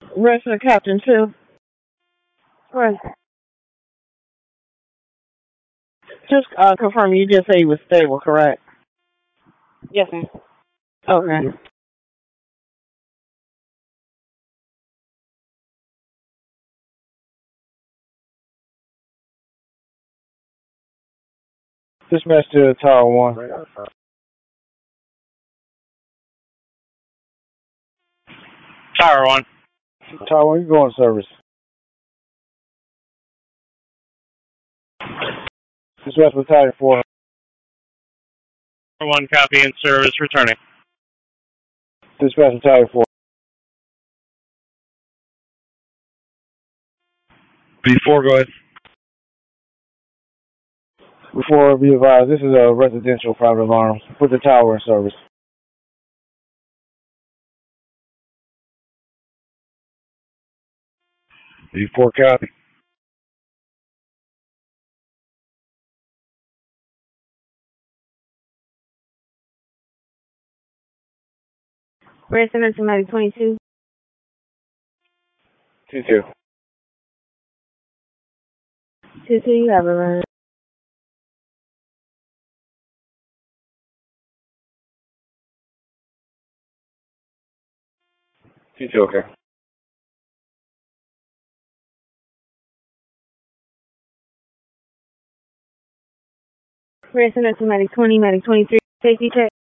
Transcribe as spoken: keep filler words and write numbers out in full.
Resident Captain two. Right. Just uh, confirm. You just say he was stable, correct? Yes, ma'am. Okay. Dispatch to Tower one. Tower one. Tower one, you go in service. Dispatch Battalion four. One copy in service, returning. Dispatch Battalion four. Before, go ahead. Before be advised, this is a residential private alarm. Put the tower in service. Before, copy. Resident somebody twenty-two. two two. two two, you have a run. two two, okay. Resident somebody twenty, medic twenty-three. Safety check.